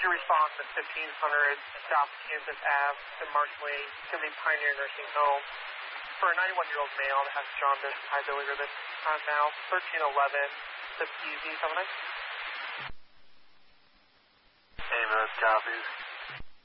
your response at 1500 South Kansas Ave to Marsh Lane to the Pioneer Nursing Home for a 91-year-old male that has jaundice, high bilirubin. Now 1311 to PZ, 79. Amos copies.